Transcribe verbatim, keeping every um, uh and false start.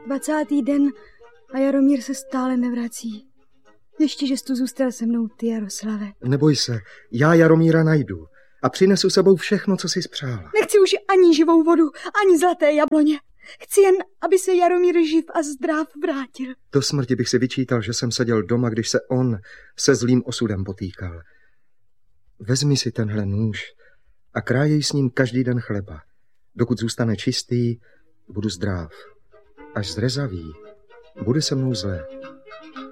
Dvacátý den a Jaromír se stále nevrací. Ještě, že jsi tu zůstal se mnou ty, Jaroslave. Neboj se, já Jaromíra najdu a přinesu sebou všechno, co jsi spřála. Nechci už ani živou vodu, ani zlaté jabloně. Chci jen, aby se Jaromír živ a zdrav vrátil. Do smrti bych si vyčítal, že jsem seděl doma, když se on se zlým osudem potýkal. Vezmi si tenhle nůž a krájej s ním každý den chleba. Dokud zůstane čistý, budu zdrav. Až zrezavý, bude se mnou zlé.